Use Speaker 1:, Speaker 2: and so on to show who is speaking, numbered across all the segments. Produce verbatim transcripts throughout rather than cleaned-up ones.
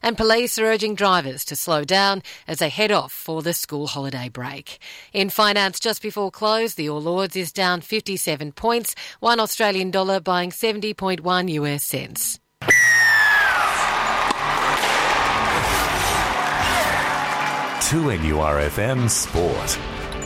Speaker 1: And police are urging drivers to slow down as they head off for the school holiday break. In finance, just before close, the All Ords is down fifty-seven points, one Australian dollar buying seventy point one US cents.
Speaker 2: two N U R F M Sport.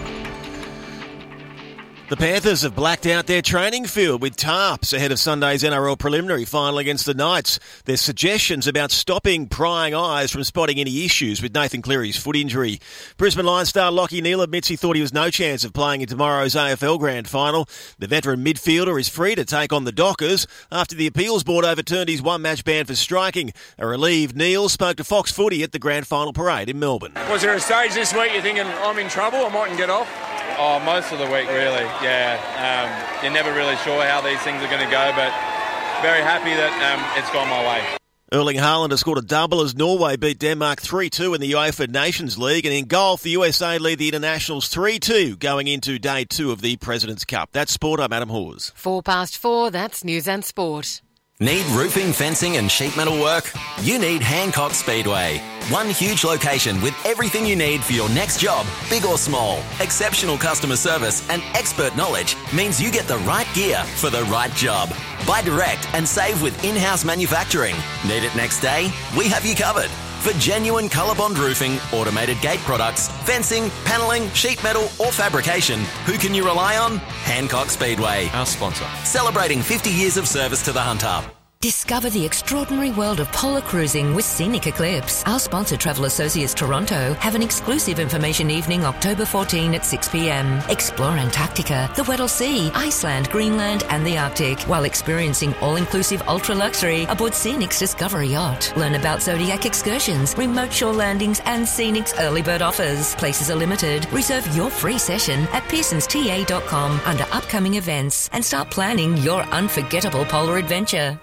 Speaker 3: The Panthers have blacked out their training field with tarps ahead of Sunday's N R L preliminary final against the Knights. There's suggestions about stopping prying eyes from spotting any issues with Nathan Cleary's foot injury. Brisbane Lions star Lachie Neale admits he thought he was no chance of playing in tomorrow's A F L Grand Final. The veteran midfielder is free to take on the Dockers after the appeals board overturned his one-match ban for striking. A relieved Neale spoke to Fox Footy at the Grand Final parade in Melbourne.
Speaker 4: Was there a stage this week you're thinking, I'm in trouble, I mightn't get off?
Speaker 5: Oh, most of the week, really, yeah. Um, you're never really sure how these things are going to go, but very happy that um, it's gone my way.
Speaker 3: Erling Haaland has scored a double as Norway beat Denmark three two in the UEFA Nations League. And in golf, the U S A lead the internationals three two going into day two of the President's Cup. That's sport. I'm Adam Hawes.
Speaker 1: Four past four, that's News and Sport.
Speaker 6: Need roofing, fencing and sheet metal work? You need Hancock Speedway. One huge location with everything you need for your next job, big or small. Exceptional customer service and expert knowledge means you get the right gear for the right job. Buy direct and save with in-house manufacturing. Need it next day? We have you covered. For genuine ColourBond roofing, automated gate products, fencing, panelling, sheet metal or fabrication, who can you rely on? Hancock Speedway.
Speaker 7: Our sponsor.
Speaker 6: Celebrating fifty years of service to the Hunter.
Speaker 8: Discover the extraordinary world of polar cruising with Scenic Eclipse. Our sponsor, Travel Associates Toronto, have an exclusive information evening October fourteenth at six p.m. Explore Antarctica, the Weddell Sea, Iceland, Greenland and the Arctic while experiencing all-inclusive ultra-luxury aboard Scenic's Discovery Yacht. Learn about Zodiac excursions, remote shore landings and Scenic's early bird offers. Places are limited. Reserve your free session at pearsons t a dot com under upcoming events and start planning your unforgettable polar adventure.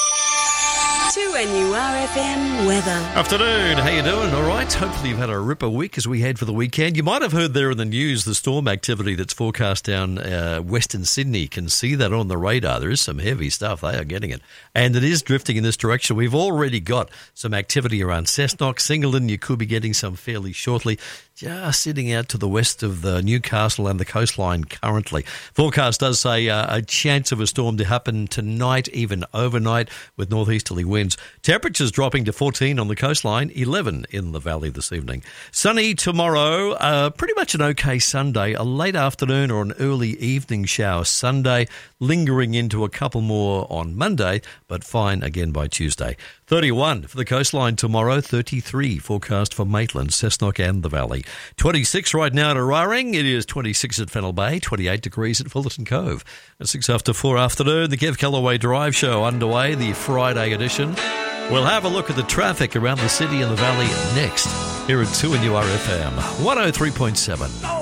Speaker 9: two N U R F M weather.
Speaker 10: Afternoon, how you doing? All right, hopefully you've had a ripper week as we head for the weekend. You might have heard there in the news the storm activity that's forecast down uh, Western Sydney. You can see that on the radar. There is some heavy stuff. They are getting it. And it is drifting in this direction. We've already got some activity around Cessnock, Singleton. You could be getting some fairly shortly. Just sitting out to the west of the Newcastle and the coastline currently. Forecast does say uh, a chance of a storm to happen tonight, even overnight, with northeasterly winds. Temperatures dropping to fourteen on the coastline, eleven in the valley this evening. Sunny tomorrow, uh, pretty much an okay Sunday. A late afternoon or an early evening shower Sunday, lingering into a couple more on Monday, but fine again by Tuesday. thirty-one for the coastline tomorrow, thirty-three forecast for Maitland, Cessnock and the Valley. twenty-six right now at Araring, it is twenty-six at Fennell Bay, twenty-eight degrees at Fullerton Cove. At six after four afternoon, the Kev Callaway Drive Show underway, the Friday edition. We'll have a look at the traffic around the city and the valley next, here at two N U R F M, one oh three point seven.